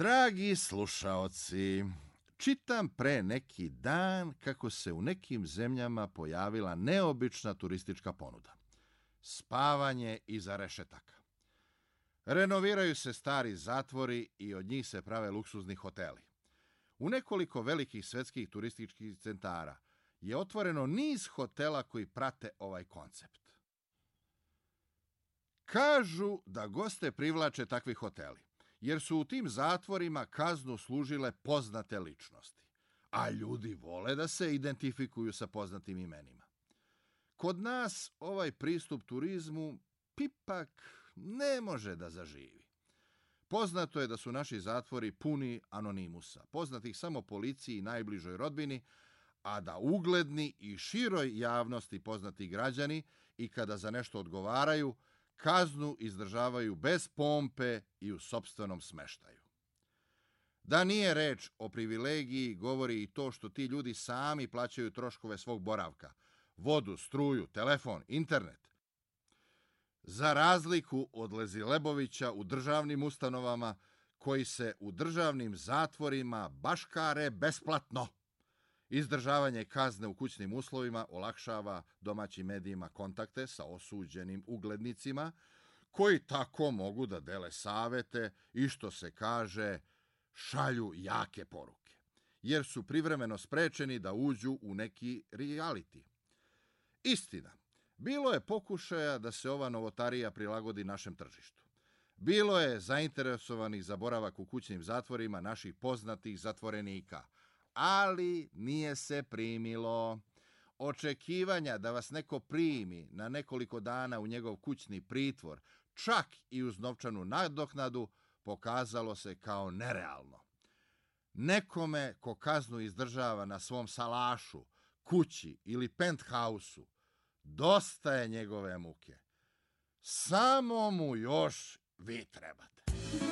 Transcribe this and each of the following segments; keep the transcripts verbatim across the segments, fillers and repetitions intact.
Dragi slušaoci, čitam pre neki dan kako se u nekim zemljama pojavila neobična turistička ponuda. Spavanje iza rešetaka. Renoviraju se stari zatvori i od njih se prave luksuzni hoteli. U nekoliko velikih svetskih turističkih centara je otvoreno niz hotela koji prate ovaj koncept. Kažu da goste privlače takvi hoteli, jer su u tim zatvorima kaznu služile poznate ličnosti, a ljudi vole da se identifikuju sa poznatim imenima. Kod nas ovaj pristup turizmu ipak ne može da zaživi. Poznato je da su naši zatvori puni anonimusa, poznatih samo policiji i najbližoj rodbini, a da ugledni i široj javnosti poznati građani i kada za nešto odgovaraju, kaznu izdržavaju bez pompe i u sopstvenom smeštaju. Da nije reč o privilegiji govori i to što ti ljudi sami plaćaju troškove svog boravka, vodu, struju, telefon, internet. Za razliku od Lezilebovića u državnim ustanovama koji se u državnim zatvorima baškare besplatno. Izdržavanje kazne u kućnim uslovima olakšava domaćim medijima kontakte sa osuđenim uglednicima koji tako mogu da dele savete i što se kaže šalju jake poruke, jer su privremeno sprečeni da uđu u neki reality. Istina, bilo je pokušaja da se ova novotarija prilagodi našem tržištu. Bilo je zainteresovanih za boravak u kućnim zatvorima naših poznatih zatvorenika, ali nije se primilo. Očekivanja da vas neko primi na nekoliko dana u njegov kućni pritvor, čak i uz novčanu nadoknadu, pokazalo se kao nerealno. Nekome ko kaznu izdržava na svom salašu, kući ili penthausu, dosta je njegove muke. Samo mu još vi trebate.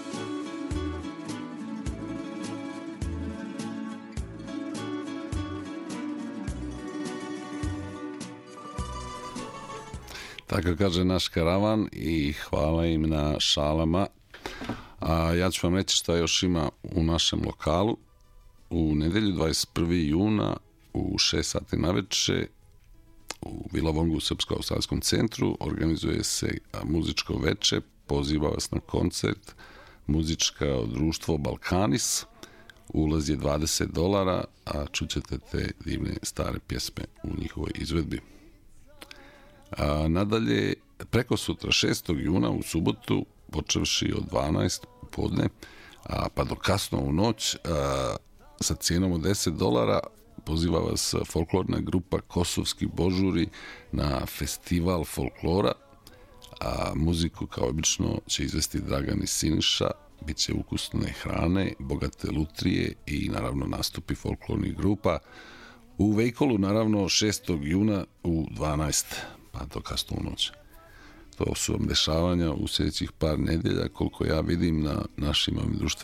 Tako kaže naš karavan i hvala im na šalama. A ja ću vam reći šta još ima u našem lokalu. U nedelju dvadeset prvog juna u šest sati naveče u Vilavongu u Srpsko-australijskom centru organizuje se muzičko veče. Poziva vas na koncert muzičko društvo Balkanis. Ulaz je dvadeset dolara, a čućete te divne stare pjesme u njihovoj izvedbi. A nadalje, preko sutra šestog juna u subotu, počevši od dvanaest podne, a pa do kasno u noć, a, sa cijenom od deset dolara, poziva vas folklorna grupa Kosovski Božuri na festival folklora, a muziku kao obično će izvesti Dragan i Siniša, bit će ukusne hrane, bogate lutrije i naravno nastupi folklornih grupa. U Vejkolu, naravno, šestog juna u dvanaest, pa do kasno u noć. To su vam dešavanja u sljedećih par nedelja, koliko ja vidim na našim ovim društvenim